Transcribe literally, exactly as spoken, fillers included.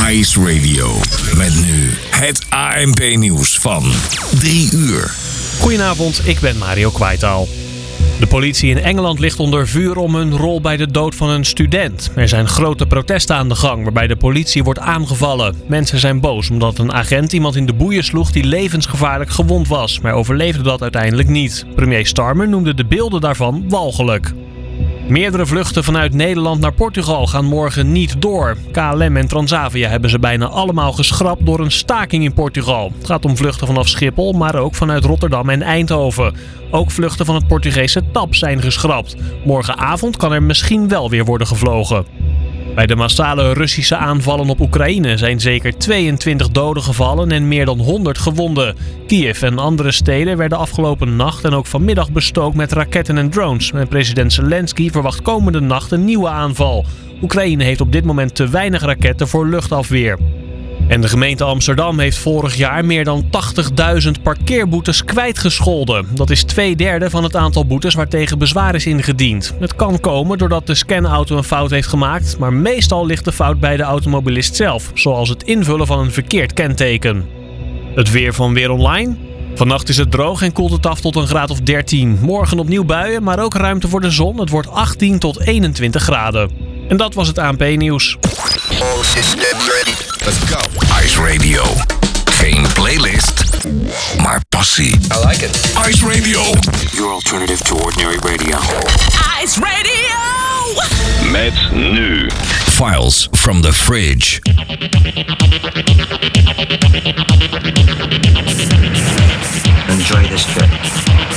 Ice Radio. Met nu het A N P-nieuws van drie uur. Goedenavond, ik ben Mario Kwaitaal. De politie in Engeland ligt onder vuur om hun rol bij de dood van een student. Er zijn grote protesten aan de gang waarbij de politie wordt aangevallen. Mensen zijn boos omdat een agent iemand in de boeien sloeg die levensgevaarlijk gewond was, maar overleefde dat uiteindelijk niet. Premier Starmer noemde de beelden daarvan walgelijk. Meerdere vluchten vanuit Nederland naar Portugal gaan morgen niet door. K L M en Transavia hebben ze bijna allemaal geschrapt door een staking in Portugal. Het gaat om vluchten vanaf Schiphol, maar ook vanuit Rotterdam en Eindhoven. Ook vluchten van het Portugese T A P zijn geschrapt. Morgenavond kan er misschien wel weer worden gevlogen. Bij de massale Russische aanvallen op Oekraïne zijn zeker tweeëntwintig doden gevallen en meer dan honderd gewonden. Kiev en andere steden werden afgelopen nacht en ook vanmiddag bestookt met raketten en drones. En president Zelensky verwacht komende nacht een nieuwe aanval. Oekraïne heeft op dit moment te weinig raketten voor luchtafweer. En de gemeente Amsterdam heeft vorig jaar meer dan tachtigduizend parkeerboetes kwijtgescholden. Dat is twee derde van het aantal boetes waartegen bezwaar is ingediend. Het kan komen doordat de scanauto een fout heeft gemaakt, maar meestal ligt de fout bij de automobilist zelf, zoals het invullen van een verkeerd kenteken. Het weer van Weer Online. Vannacht is het droog en koelt het af tot een graad of dertien. Morgen opnieuw buien, maar ook ruimte voor de zon. Het wordt achttien tot eenentwintig graden. En dat was het A N P-nieuws. All systems ready. Let's go. Ice Radio. Geen playlist, maar passie. I like it. Ice Radio. Your alternative to ordinary radio. Ice Radio! Met nu. Files from the fridge. Enjoy this trip.